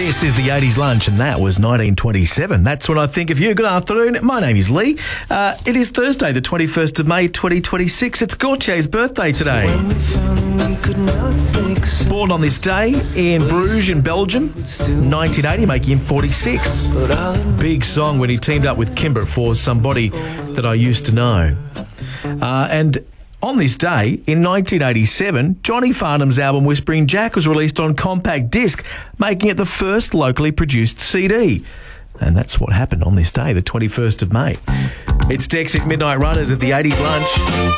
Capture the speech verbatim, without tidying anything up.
This is the eighties Lunch, and that was nineteen twenty-seven. That's when I think of you. Good afternoon. My name is Lee. Uh, it is Thursday, the twenty-first of May, twenty twenty-six. It's Gautier's birthday today. Born on this day in Bruges in Belgium, nineteen eighty, making him forty-six. Big song when he teamed up with Kimber for Somebody That I Used to Know. Uh, and on this day, in nineteen eighty-seven, Johnny Farnham's album Whispering Jack was released on compact disc, making it the first locally produced C D. And that's what happened on this day, the twenty-first of May. It's Dexys Midnight Runners at the eighties Lunch.